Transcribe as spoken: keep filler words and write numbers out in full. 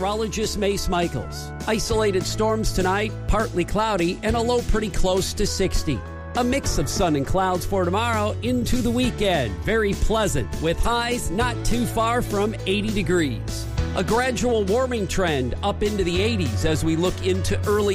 meteorologist Mace Michaels. Isolated storms tonight, partly cloudy, and a low pretty close to sixty. A mix of sun and clouds for tomorrow into the weekend. Very pleasant, with highs not too far from eighty degrees. A gradual warming trend up into the eighties as we look into early